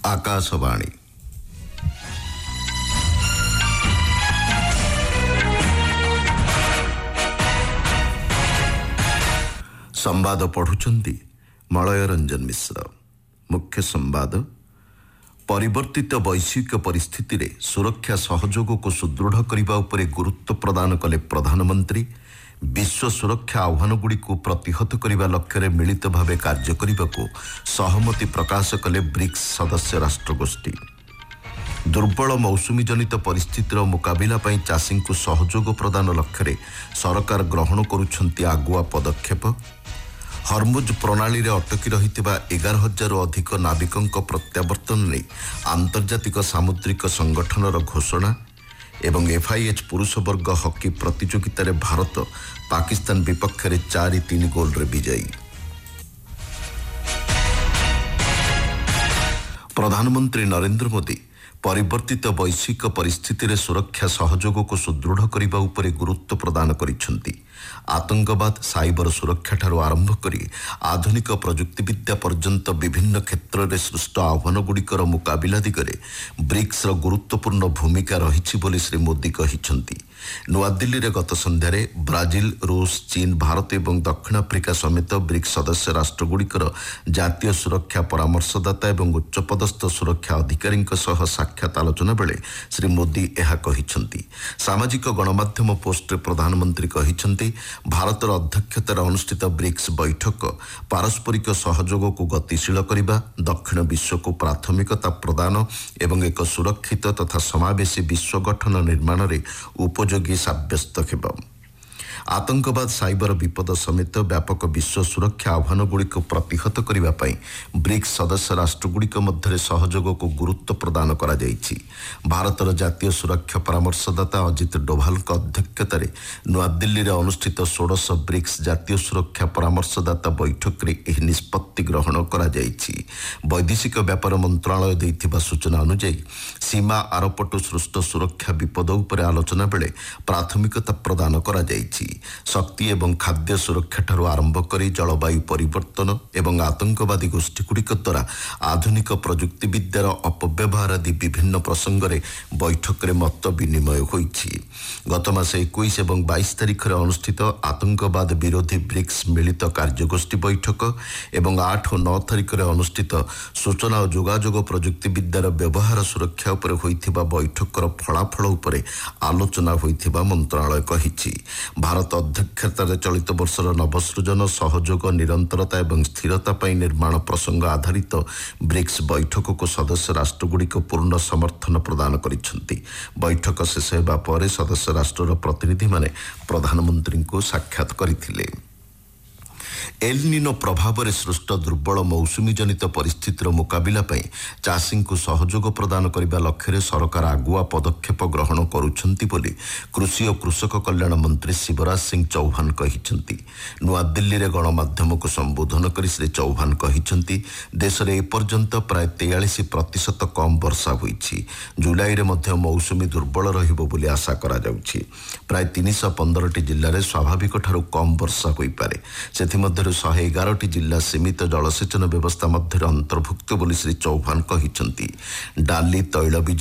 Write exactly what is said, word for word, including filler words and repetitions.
आकाशवाणी संवाद पढ़ुचंदी मलय रंजन मिश्र। मुख्य संवाद। परिवर्तित वैश्विक परिस्थिति रे सुरक्षा सहयोग को सुदृढ़ करने उपरे गुरुत्व प्रदान कले प्रधानमंत्री। विश्व सुरक्षा आह्वानगुड़ी को प्रतिहत करने लक्ष्य मिलित भाव कार्य करने को सहमति प्रकाश कले ब्रिक्स सदस्य राष्ट्रगोष्ठी। दुर्बल मौसुमी जनित परिस्थितिर मुकाबिला पई चाषी को सहयोग प्रदान लक्ष्य सरकार ग्रहण करुछंती आगुआ पदक्षेप। हरमुज प्रणाली रे अटकी रहितिबा एगार हजार अधिक नाविकों प्रत्यावर्तन ने आंतर्जातिक सामुद्रिक संगठनर घोषणा। एवं एफआईएच पुरुष वर्ग हॉकी प्रतियोगिता भारत पाकिस्तान विपक्ष में चार तीन गोल रे विजयी। प्रधानमंत्री नरेंद्र मोदी परिवर्तित वैश्विक परिस्थिति रे सुरक्षा सहयोग को सुदृढ़ करने उपरे गुरुत्व प्रदान करिसेंती। आतंकवाद साइबर सुरक्षा ठारू आरंभ करी आधुनिक प्रजुक्तिविद्या पर्यंत विभिन्न क्षेत्र में सृष्ट आह्वानगुड़िकर मुकाबिला दिगरे ब्रिक्स गुरुत्वपूर्ण भूमिका रही बोली श्री मोदी कहिसेंती। नुआदिल्ली रे गत संध्यारे ब्राजिल, रूस, चीन, भारत और दक्षिण आफ्रिका समेत ब्रिक्स सदस्य राष्ट्रगुड़िकर जातीय सुरक्षा परामर्शदाता और उच्चपदस्थ सुरक्षा अधिकारी सह साक्षात आलोचना बेले श्री मोदी यह कहिसेंती। सामाजिक गणमाध्यम पोस्ट प्रधानमंत्री कहिसेंती भारतर अध्यक्षतार अनुष्ठित ब्रिक्स बैठक पारस्परिक सहयोग को गतिशील करने, दक्षिण विश्व को प्राथमिकता प्रदान एवं एक सुरक्षित तथा समावेशी विश्व गठन निर्माण में उपयोगी साब्यस्त हेब। आतंकवाद साइबर विपद समेत व्यापक विश्व सुरक्षा आह्वानगुड़ी को प्रतिहत करने ब्रिक्स सदस्य राष्ट्रगुड़िक मध्य सहयोग को गुरुत्व प्रदान करा जायछि। भारतर जातीय सुरक्षा परामर्शदाता अजित डोभाल अध्यक्षतार नुआदिल्ली रे अनुष्ठित षोडश ब्रिक्स जातीय सुरक्षा परामर्शदाता बैठक में यह निष्पत्ति ग्रहण करा जायछि। वैदेशिक व्यापार मंत्रालय दैथिबा सूचना अनुसार सीमा आरपटु सृष्ट सुरक्षा विपद उपर आलोचना बेले प्राथमिकता प्रदान करा जायछि। शक्ति एवं खाद्य सुरक्षा ठारू आरंभ करी जलवायु परिवर्तन एवं आतंकवादी गोष्ठीगुड़िक द्वारा आधुनिक प्रजुक्ति विद्यार अपव्यवहार आदि विभिन्न प्रसंग में बैठक में मत विनिमय होईछि। गत मास इक्कीस एवं बाईस तारिख में अनुष्ठित आतंकवाद विरोधी ब्रिक्स मिलित कार्यगोष्ठी बैठक एवं आठ और नौ तारिख में अनुष्ठित सूचना और जोगाजोग प्रजुक्ति विद्यार व्यवहार सुरक्षा उपर होइथिबा बैठकर फलाफल उपर आलोचना होइथिबा मंत्रालय कहिछि। भारत अध्यक्षतार चलित वर्षर नवसृजन सहयोग निरंतरता एवं स्थिरता पर निर्माण प्रसंग आधारित ब्रिक्स बैठक को सदस्य राष्ट्रगुड़िक पूर्ण समर्थन प्रदान करिसेंती। बैठक शेष हेबा परे सदस्य राष्ट्रर प्रतिनिधि माने प्रधानमंत्री को साक्षात करथिले। एल निनो प्रभाव में सृष्ट दुर्बल मौसुमी जनित परिस्थितिर मुकाबिला पई चाषी को सहयोग प्रदान करने लक्ष्य सरकार आगुआ पदक्षेप ग्रहण करुछंती बोली कृषि और कृषक कल्याण मंत्री शिवराज सिंह चौहान कहिसेंती। नुआदिल्ली रे गणमाध्यम को संबोधन कर श्री चौहान कहिसेंती देश में एपर्यंत प्राय तेयालीस प्रतिशत कम वर्षा होईछि। जुलाई रे मध्य मौसुमी दुर्बल रहिबो बोली आशा करा जाउछि। प्राय तीन सौ पंद्रह टी जिल्ला रे स्वाभाविक ठारू कम वर्षा होई पारे। सेथि मध्य शहे एगार टी जिला सीमित जलसेचन व्यवस्था मध्य अंतर्भुक्त बोली श्री चौहान कहिसेंती। डाली, तैलबीज